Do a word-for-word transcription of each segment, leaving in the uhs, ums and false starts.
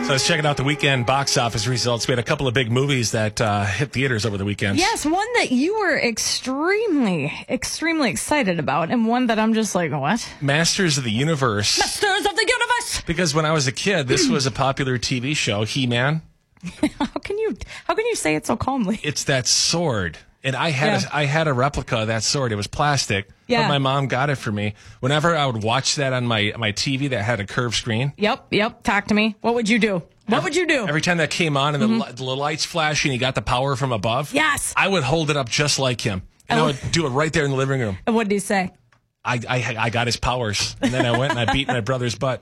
So I was checking out the weekend box office results. We had a couple of big movies that uh, hit theaters over the weekend. Yes, one that you were extremely, extremely excited about, and one that I'm just like, what? Masters of the Universe. Masters of the Universe! Because when I was a kid, this was a popular T V show, He-Man. How can you how can you say it so calmly? It's that sword. And I had Yeah. a, I had a replica of that sword. It was plastic. Yeah. But my mom got it for me. Whenever I would watch that on my, my T V that had a curved screen. Yep, yep. Talk to me. What would you do? What would you do? Every time that came on and the, li- the lights flashing, he got the power from above. Yes. I would hold it up just like him. And Oh. I would do it right there in the living room. And what did he say? I, I I got his powers. And then I went and I beat my brother's butt.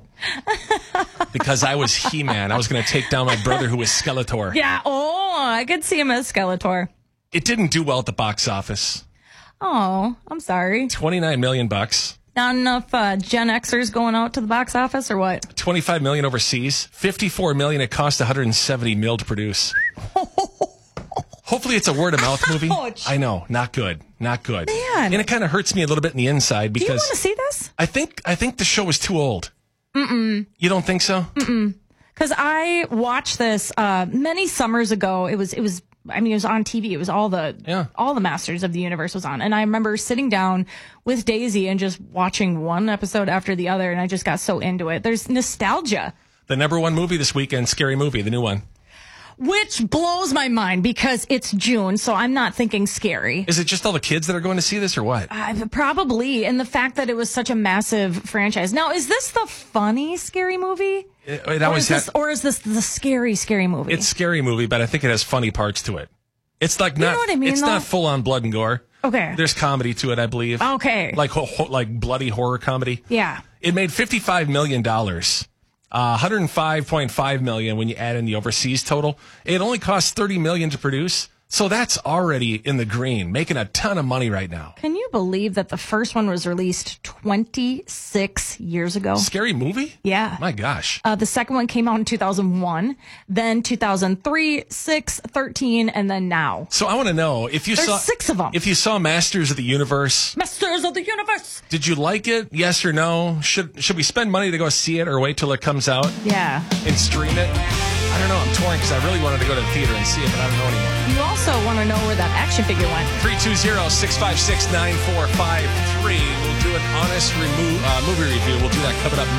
Because I was He-Man. I was going to take down my brother who was Skeletor. Yeah. Oh, I could see him as Skeletor. It didn't do well at the box office. Oh, I'm sorry. twenty-nine million bucks. Not enough uh, Gen Xers going out to the box office, or what? twenty-five million overseas. fifty-four million. It cost one hundred seventy mil to produce. Hopefully it's a word of mouth movie. Ouch. I know, not good, not good. Man. And it kind of hurts me a little bit in the inside Do you because want to see this? I think I think the show is too old. Mm-mm. You don't think so? Mm-mm. Because I watched this uh, many summers ago. It was it was. I mean, it was on T V. It was all the Yeah. all the Masters of the Universe was on, and I remember sitting down with Daisy and just watching one episode after the other, and I just got so into it. There's nostalgia, The number one movie this weekend, Scary Movie, the new one. which blows my mind because it's June, so I'm not thinking scary. Is it just all the kids that are going to see this or what? Uh, probably, and the fact that it was such a massive franchise. Now, is this the funny scary movie, It, it or always is this, had- or is this the scary scary movie? It's Scary Movie, but I think it has funny parts to it. It's like not. know what I mean, it's though? not full on blood and gore. Okay. There's comedy to it, I believe. Okay. Like ho- ho- like bloody horror comedy. Yeah. It made fifty-five million dollars. Uh, one hundred five point five million dollars when you add in the overseas total. It only costs thirty million dollars to produce. So that's already in the green, making a ton of money right now. Can you believe that the first one was released twenty-six years ago? Scary Movie? Yeah. My gosh. Uh, the second one came out in two thousand one, then two thousand three, six, thirteen, and then now. So I want to know if you There's saw six of 'em. If you saw Masters of the Universe, Masters of the Universe! did you like it? Yes or no? Should should we spend money to go see it or wait till it comes out Yeah. and stream it? I don't know. I'm torn because I really wanted to go to the theater and see it, but I don't know anymore. You also want to know where that action figure went. three two zero, six five six, nine four five three. We'll do an honest remo- uh, movie review. We'll do that coming up